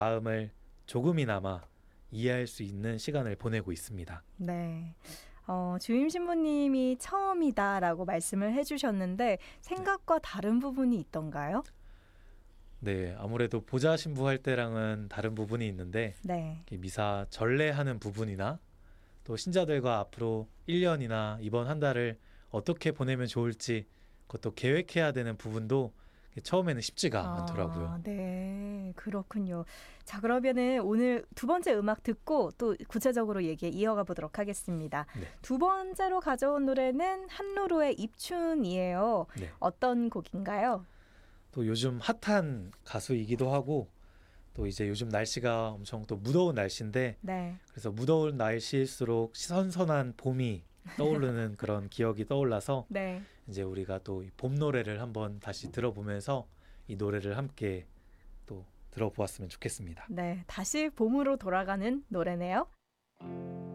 마음을 조금이나마 이해할 수 있는 시간을 보내고 있습니다. 네. 주임 신부님이 처음이다라고 말씀을 해주셨는데 생각과 다른 부분이 있던가요? 네, 아무래도 보좌 신부할 때랑은 다른 부분이 있는데 네. 이렇게 미사 전례하는 부분이나 또 신자들과 앞으로 1년이나 이번 한 달을 어떻게 보내면 좋을지 그것도 계획해야 되는 부분도 처음에는 쉽지가 않더라고요. 네, 그렇군요. 자, 그러면은 오늘 두 번째 음악 듣고 또 구체적으로 얘기 이어가 보도록 하겠습니다. 네. 두 번째로 가져온 노래는 한루루의 입춘이에요. 네. 어떤 곡인가요? 또 요즘 핫한 가수이기도 하고 또 이제 요즘 날씨가 엄청 또 무더운 날씨인데 네. 그래서 무더운 날씨일수록 선선한 봄이 떠오르는 그런 기억이 떠올라서 네. 이제 우리가 또 봄 노래를 한번 다시 들어보면서 이 노래를 함께 또 들어보았으면 좋겠습니다. 네, 다시 봄으로 돌아가는 노래네요.